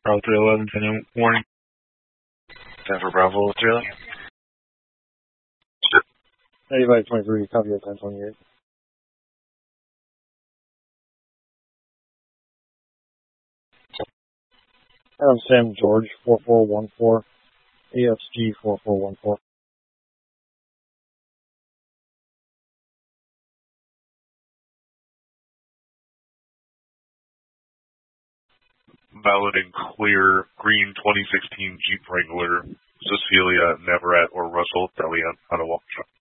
Bravo 311, 10 warning. Denver Bravo 311. 8523, copy at 1028. Adam Sam George 4414, ASG 4414. Valid and clear, green 2016 Jeep Wrangler, Cecilia, Navarrete, or Russell, Delian, Ottawa.